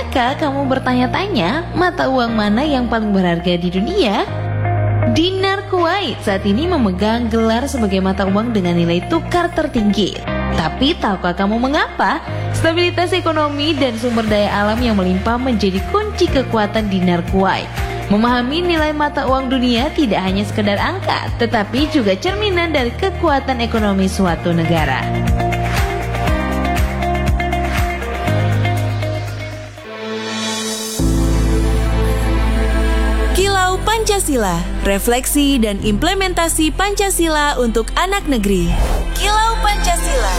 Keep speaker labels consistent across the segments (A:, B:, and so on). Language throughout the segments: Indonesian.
A: Pernahkah kamu bertanya-tanya mata uang mana yang paling berharga di dunia? Dinar Kuwait saat ini memegang gelar sebagai mata uang dengan nilai tukar tertinggi. Tapi tahukah kamu mengapa? Stabilitas ekonomi dan sumber daya alam yang melimpah menjadi kunci kekuatan dinar Kuwait. Memahami nilai mata uang dunia tidak hanya sekedar angka, tetapi juga cerminan dari kekuatan ekonomi suatu negara.
B: Kilau Pancasila, refleksi dan implementasi Pancasila untuk anak negeri. Kilau Pancasila.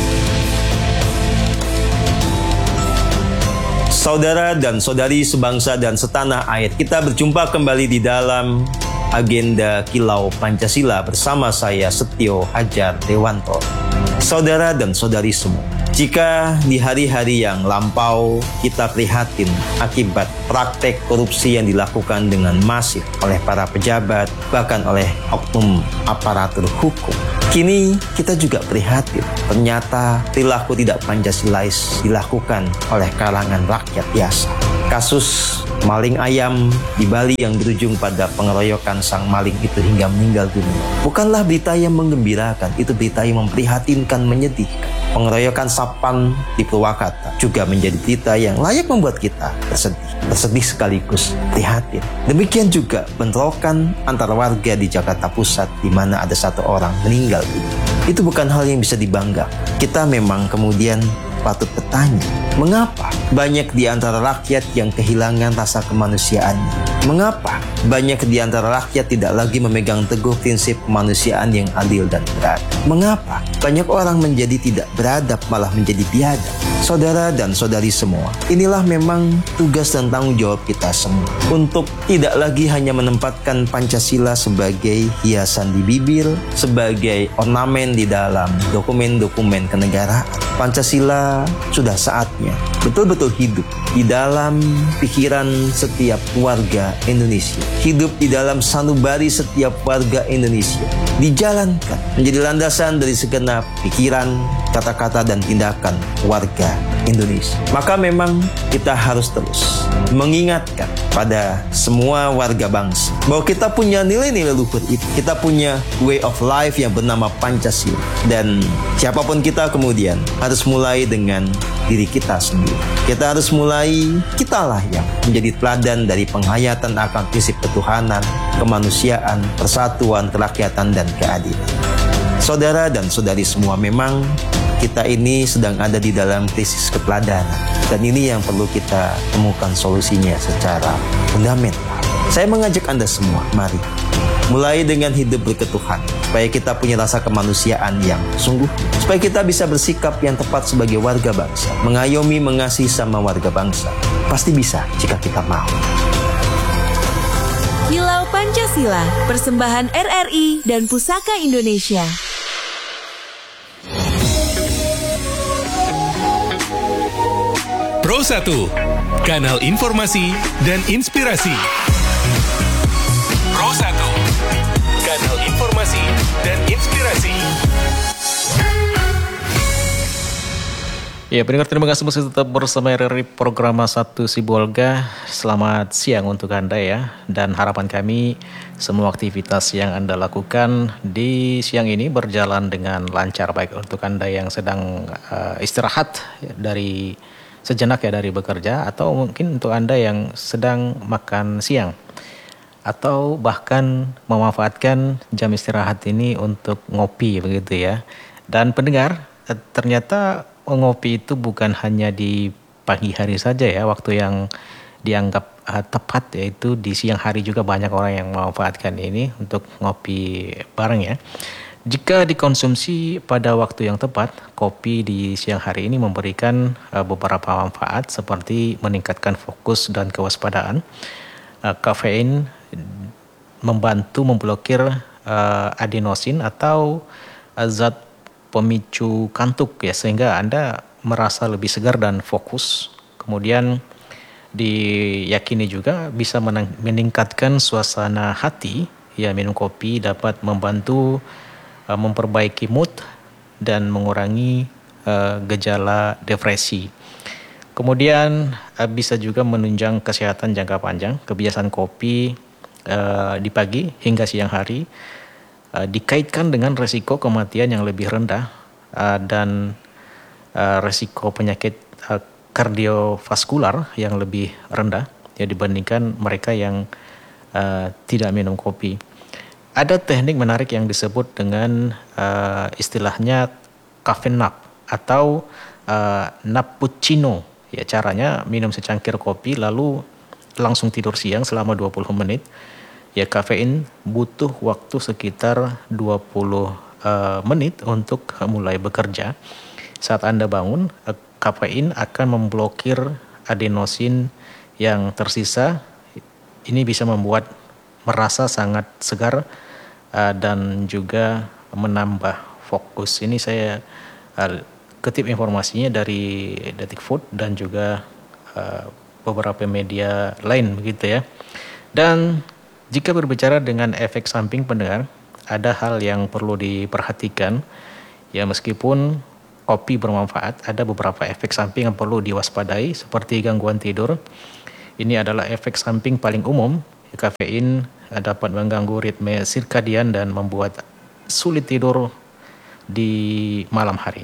C: Saudara dan saudari sebangsa dan setanah air, kita berjumpa kembali di dalam agenda Kilau Pancasila bersama saya Setio Hajar Dewanto. Saudara dan saudari semua, jika di hari-hari yang lampau kita prihatin akibat praktek korupsi yang dilakukan dengan masif oleh para pejabat, bahkan oleh oknum aparatur hukum, kini kita juga prihatin. Ternyata perilaku tidak Pancasilais dilakukan oleh kalangan rakyat biasa. Kasus maling ayam di Bali yang berujung pada pengeroyokan sang maling itu hingga meninggal dunia bukanlah berita yang menggembirakan, itu berita yang memprihatinkan, menyedihkan. Pengeroyokan Sapan di Purwakarta juga menjadi berita yang layak membuat kita bersedih sekaligus prihatin. Demikian juga bentrokan antara warga di Jakarta Pusat di mana ada satu orang meninggal dunia. Itu bukan hal yang bisa dibanggakan. Kita memang kemudian patut bertanya, mengapa banyak di antara rakyat yang kehilangan rasa kemanusiaannya? Mengapa banyak di antara rakyat tidak lagi memegang teguh prinsip kemanusiaan yang adil dan beradab? Mengapa banyak orang menjadi tidak beradab malah menjadi biadab? Saudara dan saudari semua, inilah memang tugas dan tanggung jawab kita semua untuk tidak lagi hanya menempatkan Pancasila sebagai hiasan di bibir, sebagai ornamen di dalam dokumen-dokumen kenegaraan. Pancasila sudah saatnya betul-betul hidup di dalam pikiran setiap warga Indonesia, hidup di dalam sanubari setiap warga Indonesia, dijalankan menjadi landasan dari segenap pikiran, kata-kata dan tindakan warga Indonesia. Maka memang kita harus terus mengingatkan pada semua warga bangsa bahwa kita punya nilai-nilai luhur itu. Kita punya way of life yang bernama Pancasila. Dan siapapun kita kemudian harus mulai dengan diri kita sendiri. Kita harus mulai, kitalah yang menjadi teladan dari penghayatan akan prinsip ketuhanan, kemanusiaan, persatuan, kerakyatan, dan keadilan. Saudara dan saudari semua, memang kita ini sedang ada di dalam krisis keteladanan. Dan ini yang perlu kita temukan solusinya secara fundamental. Saya mengajak Anda semua, mari mulai dengan hidup berketuhanan, supaya kita punya rasa kemanusiaan yang sungguh, supaya kita bisa bersikap yang tepat sebagai warga bangsa, mengayomi, mengasihi sama warga bangsa. Pasti bisa jika kita mau.
B: Kilau Pancasila, persembahan RRI dan Pusaka Indonesia.
D: Pro 1, kanal informasi dan inspirasi. Pro 1, kanal informasi dan inspirasi.
E: Ya, pendengar, terima kasih masih tetap bersama RRI program 1 Sibolga. Selamat siang untuk Anda ya. Dan harapan kami semua aktivitas yang Anda lakukan di siang ini berjalan dengan lancar, baik untuk Anda yang sedang istirahat dari sejenak ya dari bekerja, atau mungkin untuk Anda yang sedang makan siang, atau bahkan memanfaatkan jam istirahat ini untuk ngopi begitu ya. Dan pendengar, ternyata ngopi itu bukan hanya di pagi hari saja ya, waktu yang dianggap tepat, yaitu di siang hari juga banyak orang yang memanfaatkan ini untuk ngopi bareng ya. Jika dikonsumsi pada waktu yang tepat, kopi di siang hari ini memberikan beberapa manfaat seperti meningkatkan fokus dan kewaspadaan. Kafein membantu memblokir adenosin atau zat pemicu kantuk ya, sehingga Anda merasa lebih segar dan fokus. Kemudian diyakini juga bisa meningkatkan suasana hati. Ya, minum kopi dapat membantu memperbaiki mood dan mengurangi gejala depresi. Kemudian bisa juga menunjang kesehatan jangka panjang. Kebiasaan kopi di pagi hingga siang hari dikaitkan dengan resiko kematian yang lebih rendah dan resiko penyakit kardiovaskular yang lebih rendah ya dibandingkan mereka yang tidak minum kopi. Ada teknik menarik yang disebut dengan istilahnya caffeine nap atau nappuccino. Ya, caranya minum secangkir kopi lalu langsung tidur siang selama 20 menit. Ya, kafein butuh waktu sekitar 20 menit untuk mulai bekerja. Saat Anda bangun, kafein akan memblokir adenosin yang tersisa. Ini bisa membuat merasa sangat segar dan juga menambah fokus. Ini saya kutip informasinya dari Detik Food dan juga beberapa media lain begitu ya. Dan jika berbicara dengan efek samping pendengar, ada hal yang perlu diperhatikan. Ya, meskipun kopi bermanfaat, ada beberapa efek samping yang perlu diwaspadai seperti gangguan tidur. Ini adalah efek samping paling umum. Kafein dapat mengganggu ritme sirkadian dan membuat sulit tidur di malam hari.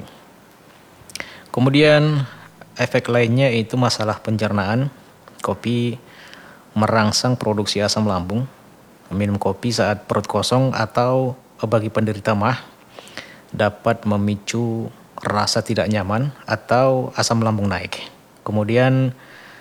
E: Kemudian efek lainnya itu masalah pencernaan. Kopi merangsang produksi asam lambung. Minum kopi saat perut kosong atau bagi penderita MAH dapat memicu rasa tidak nyaman atau asam lambung naik. Kemudian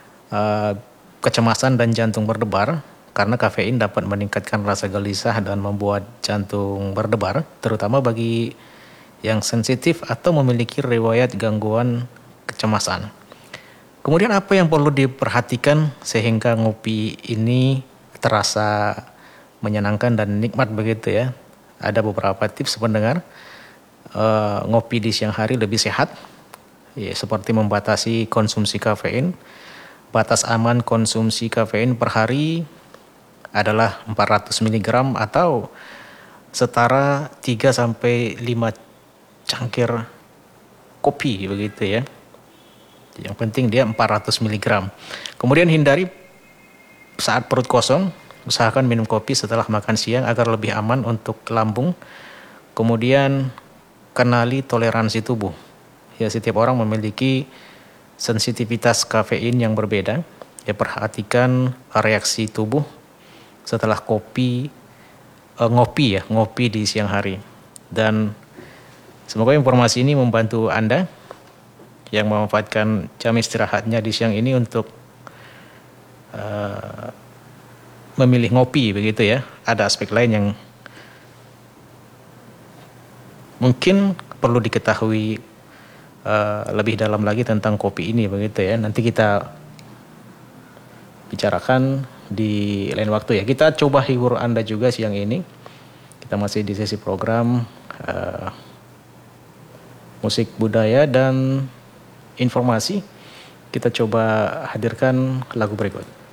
E: kecemasan dan jantung berdebar karena kafein dapat meningkatkan rasa gelisah dan membuat jantung berdebar, terutama bagi yang sensitif atau memiliki riwayat gangguan kecemasan. Kemudian apa yang perlu diperhatikan sehingga ngopi ini terasa menyenangkan dan nikmat begitu ya? Ada beberapa tips pendengar. Ngopi di siang hari lebih sehat, ya, seperti membatasi konsumsi kafein. Batas aman konsumsi kafein per hari adalah 400 mg atau setara 3-5 cangkir kopi begitu ya. Yang penting dia 400 mg. Kemudian hindari saat perut kosong, usahakan minum kopi setelah makan siang agar lebih aman untuk lambung. Kemudian kenali toleransi tubuh. Ya, setiap orang memiliki sensitivitas kafein yang berbeda. Ya, perhatikan reaksi tubuh setelah ngopi di siang hari. Dan semoga informasi ini membantu Anda yang memanfaatkan jam istirahatnya di siang ini untuk memilih ngopi begitu ya. Ada aspek lain yang mungkin perlu diketahui lebih dalam lagi tentang kopi ini begitu ya. Nanti kita bicarakan di lain waktu ya. Kita coba hibur Anda juga siang ini. Kita masih di sesi program musik budaya dan informasi. Kita coba hadirkan lagu berikut.